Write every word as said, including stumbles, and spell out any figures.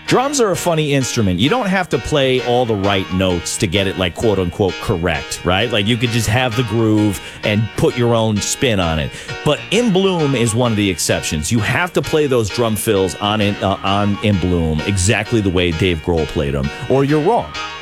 Drums are a funny instrument. You don't have to play all the right notes to get it, like, quote-unquote correct, right? Like, you could just have the groove and put your own spin on it. But In Bloom is one of the exceptions. You have to play those drum fills on In, uh, on In Bloom exactly the way Dave Grohl played them, or you're wrong.